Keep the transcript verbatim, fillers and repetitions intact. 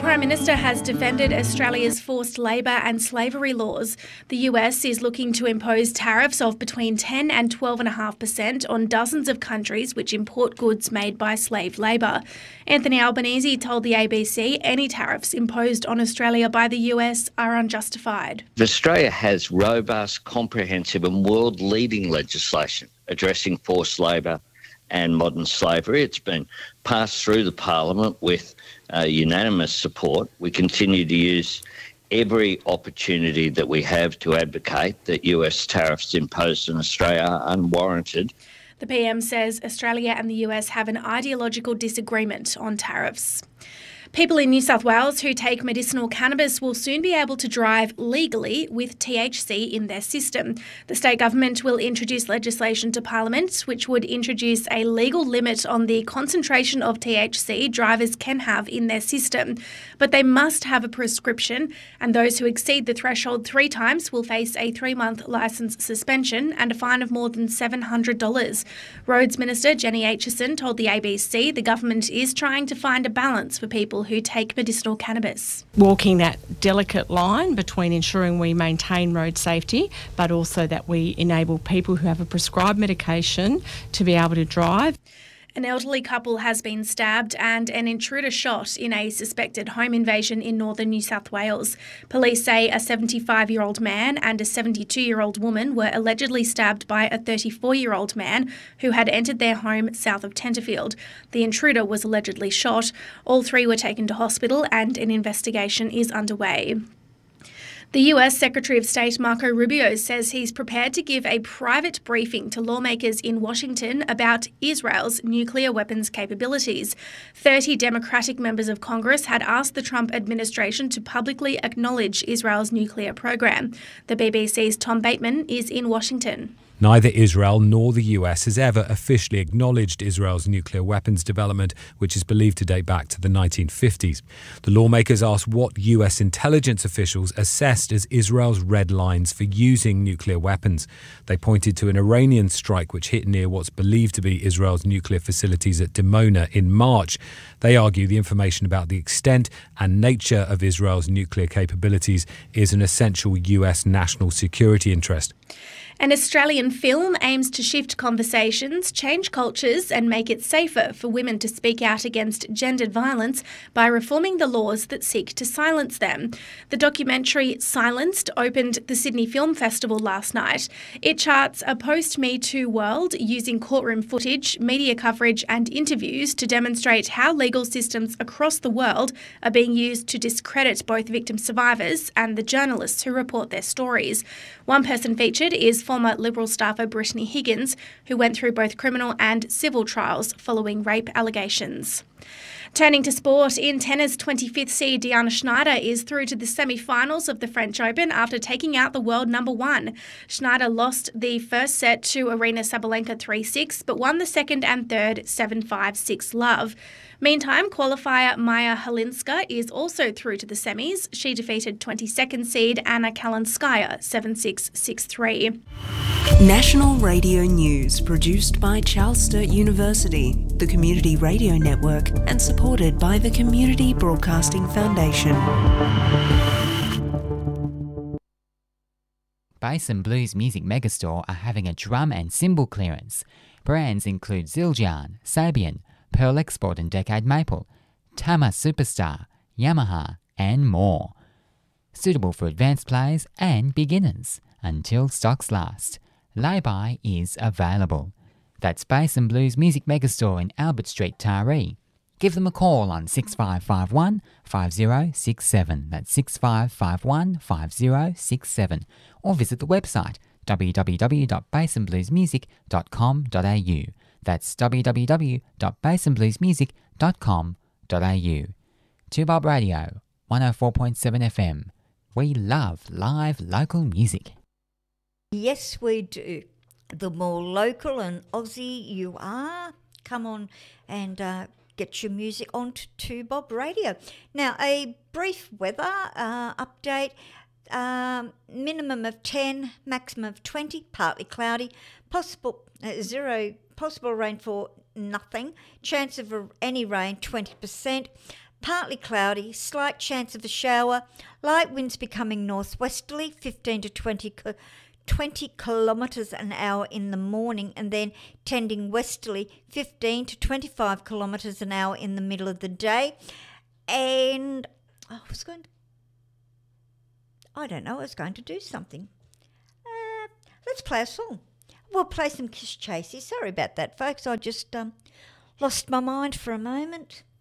Prime Minister has defended Australia's forced labour and slavery laws. The U S is looking to impose tariffs of between ten and twelve point five percent on dozens of countries which import goods made by slave labour. Anthony Albanese told the A B C any tariffs imposed on Australia by the U S are unjustified. Australia has robust, comprehensive and world-leading legislation addressing forced labour and modern slavery. It's been passed through the Parliament with uh, unanimous support. We continue to use every opportunity that we have to advocate that U S tariffs imposed on Australia are unwarranted. The P M says Australia and the U S have an ideological disagreement on tariffs. People in New South Wales who take medicinal cannabis will soon be able to drive legally with T H C in their system. The state government will introduce legislation to Parliament which would introduce a legal limit on the concentration of T H C drivers can have in their system. But they must have a prescription, and those who exceed the threshold three times will face a three-month licence suspension and a fine of more than seven hundred dollars. Roads Minister Jenny Aitchison told the A B C the government is trying to find a balance for people who take medicinal cannabis. Walking that delicate line between ensuring we maintain road safety but also that we enable people who have a prescribed medication to be able to drive. An elderly couple has been stabbed and an intruder shot in a suspected home invasion in northern New South Wales. Police say a seventy-five-year-old man and a seventy-two-year-old woman were allegedly stabbed by a thirty-four-year-old man who had entered their home south of Tenterfield. The intruder was allegedly shot. All three were taken to hospital and an investigation is underway. The U S Secretary of State Marco Rubio says he's prepared to give a private briefing to lawmakers in Washington about Israel's nuclear weapons capabilities. thirty Democratic members of Congress had asked the Trump administration to publicly acknowledge Israel's nuclear program. The B B C's Tom Bateman is in Washington. Neither Israel nor the U S has ever officially acknowledged Israel's nuclear weapons development, which is believed to date back to the nineteen fifties. The lawmakers asked what U S intelligence officials assessed as Israel's red lines for using nuclear weapons. They pointed to an Iranian strike which hit near what's believed to be Israel's nuclear facilities at Dimona in March. They argue the information about the extent and nature of Israel's nuclear capabilities is an essential U S national security interest. An Australian film aims to shift conversations, change cultures and make it safer for women to speak out against gendered violence by reforming the laws that seek to silence them. The documentary Silenced opened the Sydney Film Festival last night. It charts a post-Me Too world using courtroom footage, media coverage and interviews to demonstrate how legal systems across the world are being used to discredit both victim survivors and the journalists who report their stories. One person featured is former Liberal staffer Brittany Higgins, who went through both criminal and civil trials following rape allegations. Turning to sport, in tennis, twenty-fifth seed Diana Schneider is through to the semi-finals of the French Open after taking out the world number one. Schneider lost the first set to Aryna Sabalenka three six, but won the second and third seven five six love. Meantime, qualifier Maya Halinska is also through to the semis. She defeated twenty-second seed Anna Kalinskaya seven six six three. National Radio News, produced by Charles Sturt University, the Community Radio Network, and supported by the Community Broadcasting Foundation. Bass and Blues Music Megastore are having a drum and cymbal clearance. Brands include Zildjian, Sabian, Pearl Export and Decade Maple, Tama Superstar, Yamaha, and more. Suitable for advanced players and beginners until stocks last. Lay-by is available. That's Bass and Blues Music Megastore in Albert Street, Taree. Give them a call on six five five one, five zero six seven. That's six five five one, five zero six seven. Or visit the website w w w dot bass and blues music dot com dot a u. That's w w w dot bass and blues music dot com dot a u. Two Bob Radio, one oh four point seven F M. We love live local music. Yes, we do. The more local and Aussie you are, come on and uh, get your music on to Two Bob Radio. Now, a brief weather uh, update. Um, minimum of ten, maximum of twenty, partly cloudy, possible uh, zero, possible rainfall, nothing. Chance of any rain, twenty percent. partly cloudy, slight chance of a shower, light winds becoming northwesterly, fifteen to twenty, twenty kilometres an hour in the morning, and then tending westerly, fifteen to twenty-five kilometres an hour in the middle of the day. And I was going to, I don't know, I was going to do something. Uh, let's play a song. We'll play some Kiss Chasey. Sorry about that, folks. I just um, lost my mind for a moment.